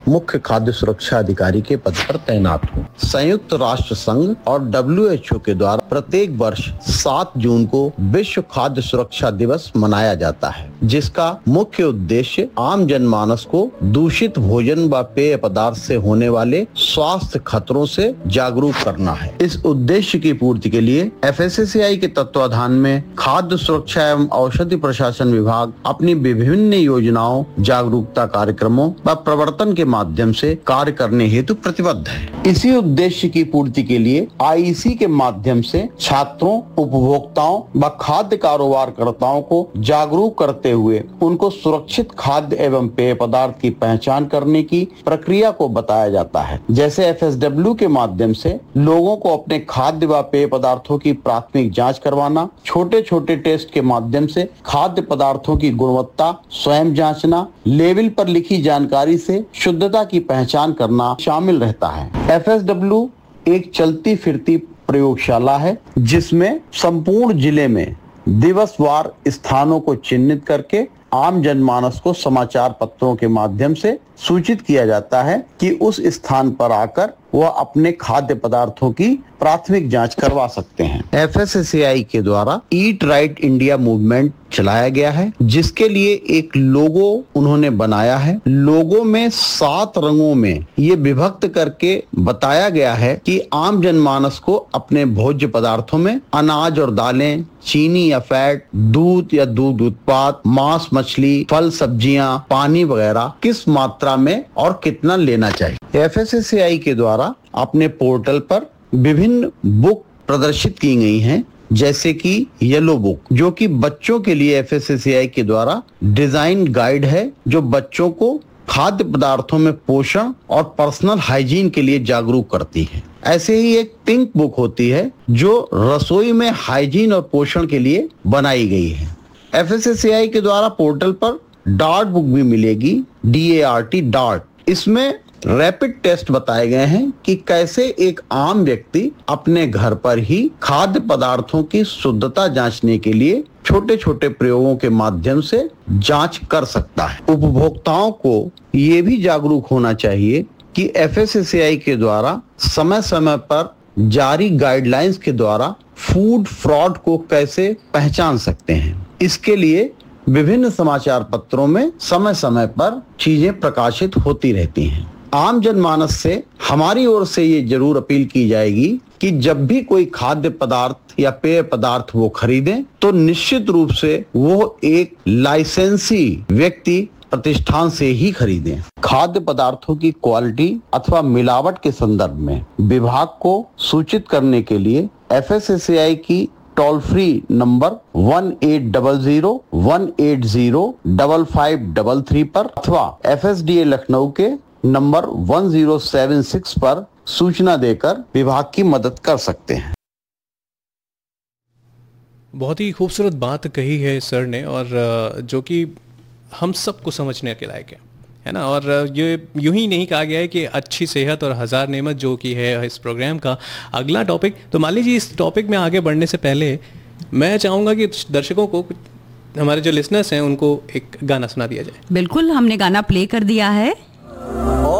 मुख्य खाद्य सुरक्षा अधिकारी के पद पर तैनात हूँ। संयुक्त राष्ट्र संघ और WHO के द्वारा प्रत्येक वर्ष 7 जून को विश्व खाद्य सुरक्षा दिवस मनाया जाता है, जिसका मुख्य उद्देश्य आम जनमानस को दूषित भोजन व पेय पदार्थ से होने वाले स्वास्थ्य खतरों से जागरूक करना है। इस उद्देश्य की पूर्ति के लिए FSSAI के तत्वाधान में खाद्य सुरक्षा एवं औषधि प्रशासन विभाग अपनी विभिन्न योजनाओं, जागरूकता कार्यक्रमों व प्रवर्तन के माध्यम से कार्य करने हेतु प्रतिबद्ध है। इसी उद्देश्य की पूर्ति के लिए IEC के माध्यम से छात्रों, उपभोक्ताओं व खाद्य कारोबारकर्ताओं को जागरूक करते हुए उनको सुरक्षित खाद्य एवं पेय पदार्थ की पहचान करने की प्रक्रिया को बताया जाता है। जैसे FSW के माध्यम से लोगों को अपने खाद्य व पेय पदार्थों की प्राथमिक जांच करवाना, छोटे छोटे टेस्ट के माध्यम से खाद्य पदार्थों की गुणवत्ता स्वयं जांचना, लेबल पर लिखी जानकारी से शुद्धता की पहचान करना शामिल रहता है। FSW एक चलती फिरती प्रयोगशाला है, जिसमें संपूर्ण जिले में दिवसवार स्थानों को चिन्हित करके आम जनमानस को समाचार पत्रों के माध्यम से सूचित किया जाता है कि उस स्थान पर आकर वह अपने खाद्य पदार्थों की प्राथमिक जांच करवा सकते हैं। FSSAI के द्वारा ईट राइट इंडिया मूवमेंट चलाया गया है, जिसके लिए एक लोगो उन्होंने बनाया है। लोगो में 7 रंगों में ये विभक्त करके बताया गया है कि आम जनमानस को अपने भोज्य पदार्थों में अनाज और दालें, चीनी या फैट, दूध या दूध उत्पाद, मांस, मछली, फल, सब्जियां, पानी वगैरह किस मात्रा में और कितना लेना चाहिए। FSSAI के द्वारा अपने पोर्टल पर विभिन्न बुक प्रदर्शित की गई हैं, जैसे कि येलो बुक, जो कि बच्चों के लिए FSSAI के द्वारा डिजाइन गाइड है, जो बच्चों को खाद्य पदार्थों में पोषण और पर्सनल हाइजीन के लिए जागरूक करती है। ऐसे ही एक पिंक बुक होती है, जो रसोई में हाइजीन और पोषण के लिए बनाई गई है। FSSAI के द्वारा पोर्टल पर डार्ट बुक भी मिलेगी, DART डार्ट। इसमें रैपिड टेस्ट बताए गए हैं कि कैसे एक आम व्यक्ति अपने घर पर ही खाद्य पदार्थों की शुद्धता जांचने के लिए छोटे छोटे प्रयोगों के माध्यम से जांच कर सकता है। उपभोक्ताओं को ये भी जागरूक होना चाहिए कि FSSAI के द्वारा समय समय पर जारी गाइडलाइंस के द्वारा फूड फ्रॉड को कैसे पहचान सकते हैं। इसके लिए विभिन्न समाचार पत्रों में समय समय पर चीजें प्रकाशित होती रहती हैं। आम जनमानस से हमारी ओर से ये जरूर अपील की जाएगी कि जब भी कोई खाद्य पदार्थ या पेय पदार्थ वो खरीदें तो निश्चित रूप से वो एक लाइसेंसी व्यक्ति प्रतिष्ठान से ही खरीदें। खाद्य पदार्थों की क्वालिटी अथवा मिलावट के संदर्भ में विभाग को सूचित करने के लिए FSSAI की टोल फ्री नंबर 1800-180-5533 पर अथवा FSDA लखनऊ के नंबर 1076 पर सूचना देकर विभाग की मदद कर सकते हैं। बहुत ही खूबसूरत बात कही है सर ने, और जो कि हम सबको समझने के लायक है ना। और ये यूं ही नहीं कहा गया है कि अच्छी सेहत और हज़ार नेमत जो कि है इस प्रोग्राम का अगला टॉपिक। तो मान लीजिए इस टॉपिक में आगे बढ़ने से पहले मैं चाहूँगा कि दर्शकों को, हमारे जो लिसनर्स हैं, उनको एक गाना सुना दिया जाए। बिल्कुल, हमने गाना प्ले कर दिया है।